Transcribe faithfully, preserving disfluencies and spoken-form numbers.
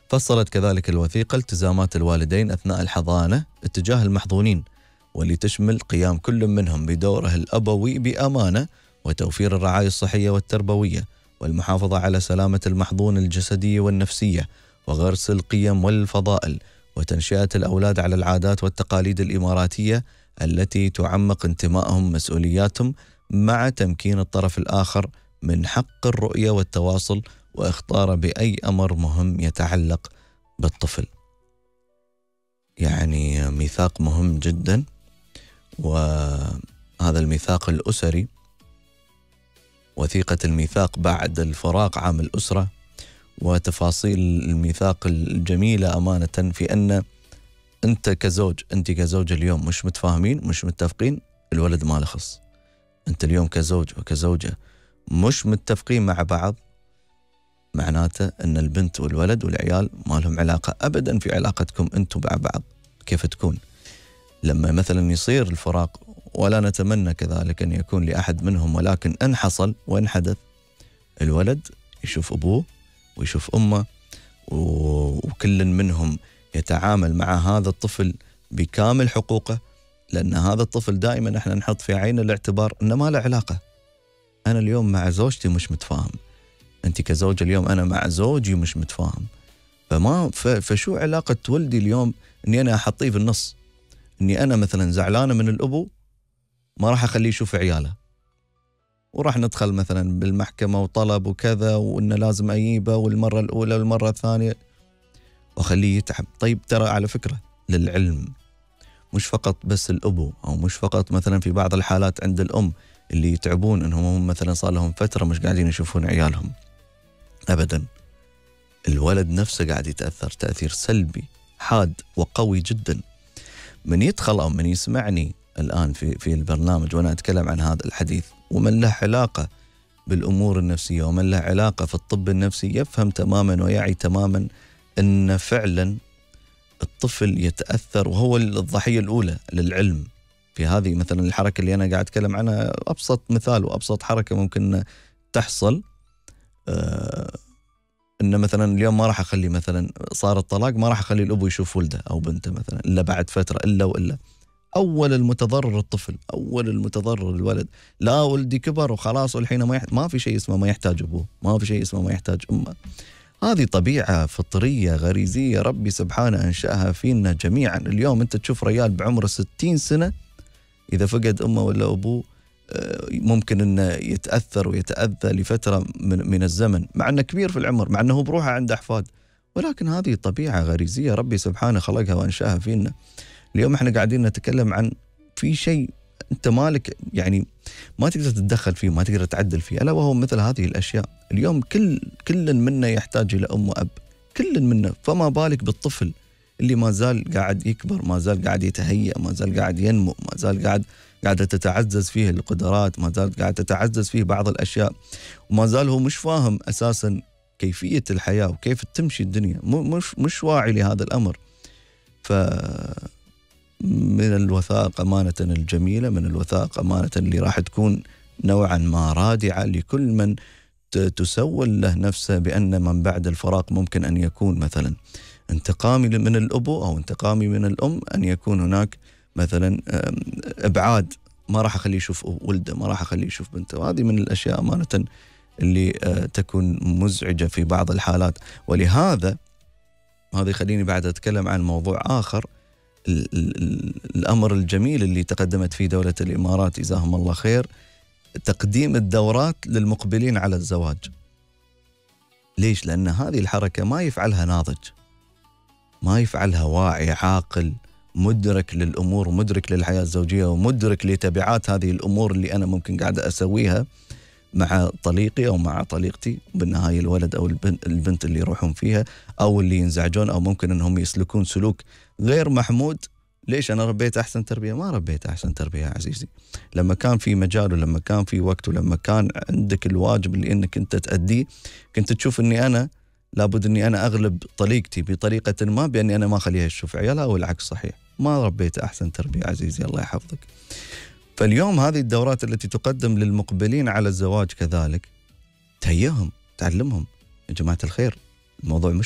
فصلت كذلك الوثيقة التزامات الوالدين أثناء الحضانة اتجاه المحظونين، واللي تشمل قيام كل منهم بدوره الأبوي بأمانة وتوفير الرعاية الصحية والتربوية والمحافظة على سلامة المحظون الجسدية والنفسية وغرس القيم والفضائل وتنشئة الأولاد على العادات والتقاليد الإماراتية التي تعمق انتمائهم مسؤولياتهم، مع تمكين الطرف الآخر من حق الرؤية والتواصل واختاره بأي أمر مهم يتعلق بالطفل. يعني ميثاق مهم جدا، وهذا الميثاق الأسري، وثيقة الميثاق بعد الفراق عام الأسرة، وتفاصيل الميثاق الجميلة أمانة في أن أنت كزوج أنت كزوج اليوم مش متفاهمين مش متفقين، الولد ما له خص. أنت اليوم كزوج وكزوجة مش متفقين مع بعض، معناته أن البنت والولد والعيال ما لهم علاقة أبدا في علاقتكم أنتم مع بعض. كيف تكون لما مثلا يصير الفراق، ولا نتمنى كذلك أن يكون لأحد منهم، ولكن أن حصل وإن حدث، الولد يشوف أبوه ويشوف أمه، وكل منهم يتعامل مع هذا الطفل بكامل حقوقه، لأن هذا الطفل دائما احنا نحط في عين الاعتبار أنه ما له علاقة. أنا اليوم مع زوجتي مش متفاهم، أنت كزوج اليوم أنا مع زوجي مش متفاهم، فما فشو علاقة ولدي اليوم أني أنا أحطيه في النص، أني أنا مثلا زعلانة من الأبو ما راح أخليه يشوف عياله، وراح ندخل مثلا بالمحكمة وطلب وكذا وإنه لازم أجيبه والمرة الأولى والمرة الثانية وأخليه يتعب. طيب ترى على فكرة للعلم، مش فقط بس الأبو، أو مش فقط مثلا في بعض الحالات عند الأم اللي يتعبون إنهم هم مثلا صار لهم فترة مش قاعدين يشوفون عيالهم أبدا، الولد نفسه قاعد يتأثر تأثير سلبي حاد وقوي جدا. من يدخل أو من يسمعني الآن في في البرنامج وأنا أتكلم عن هذا الحديث، ومن له علاقة بالأمور النفسية ومن له علاقة في الطب النفسي، يفهم تماما ويعي تماما أن فعلا الطفل يتأثر، وهو الضحية الأولى للعلم في هذه مثلا الحركة اللي أنا قاعد أتكلم عنها. أبسط مثال وأبسط حركة ممكن تحصل، آه إن مثلا اليوم ما راح أخلي مثلا صار الطلاق، ما راح أخلي الأبو يشوف ولده أو بنته مثلا إلا بعد فترة، إلا وإلا أول المتضرر الطفل، أول المتضرر الولد. لا ولدي كبر وخلاص والحين ما يحت... ما في شيء اسمه ما يحتاج أبوه، ما في شيء اسمه ما يحتاج أمه. هذه طبيعة فطرية غريزية ربي سبحانه أنشأها فينا جميعا. اليوم أنت تشوف رجال بعمر ستين سنة إذا فقد أمه ولا أبوه ممكن أنه يتأثر ويتأذى لفترة من, من الزمن، مع أنه كبير في العمر، مع أنه بروحه عنده أحفاد، ولكن هذه طبيعة غريزية ربي سبحانه خلقها وأنشأها فينا. اليوم احنا قاعدين نتكلم عن في شيء انت مالك، يعني ما تقدر تتدخل فيه، ما تقدر تعدل فيه، الا وهو مثل هذه الاشياء. اليوم كل كل منا يحتاج الى ام واب، كل منا، فما بالك بالطفل اللي ما زال قاعد يكبر، ما زال قاعد يتهيأ، ما زال قاعد ينمو، ما زال قاعد قاعده تتعزز فيه القدرات، ما زال قاعد تتعزز فيه بعض الاشياء، وما زال هو مش فاهم اساسا كيفيه الحياه وكيف تمشي الدنيا، مش مش واعي لهذا الامر. ف من الوثائق أمانة الجميلة، من الوثائق أمانة اللي راح تكون نوعا ما رادعة لكل من تسول له نفسه بأن من بعد الفراق ممكن أن يكون مثلا انتقامي من الأبو أو انتقامي من الأم، أن يكون هناك مثلا إبعاد، ما راح أخليه يشوف ولده، ما راح أخليه يشوف بنته. وهذه من الأشياء أمانة اللي تكون مزعجة في بعض الحالات. ولهذا هذا يخليني بعد أتكلم عن موضوع آخر، الأمر الجميل اللي تقدمت فيه دولة الإمارات جزاهم الله خير، تقديم الدورات للمقبلين على الزواج. ليش؟ لأن هذه الحركة ما يفعلها ناضج، ما يفعلها واعي عاقل مدرك للأمور، مدرك للحياة الزوجية، ومدرك لتبعات هذه الأمور اللي أنا ممكن قاعد أسويها مع طليقي أو مع طليقتي، بالنهاية الولد أو البنت اللي يروحون فيها أو اللي ينزعجون أو ممكن أنهم يسلكون سلوك غير محمود. ليش؟ أنا ربيت أحسن تربية؟ ما ربيت أحسن تربية يا عزيزي. لما كان في مجال ولما كان في وقت ولما كان عندك الواجب اللي أنك أنت تأديه، كنت تشوف أني أنا لابد أني أنا أغلب طليقتي بطريقة ما بأني أنا ما أخليها تشوف عيالها، أو العكس صحيح. ما ربيت أحسن تربية عزيزي، الله يحفظك. فاليوم هذه الدورات التي تقدم للمقبلين على الزواج كذلك تهيئهم، تعلمهم يا جماعة الخير، الموضوع مش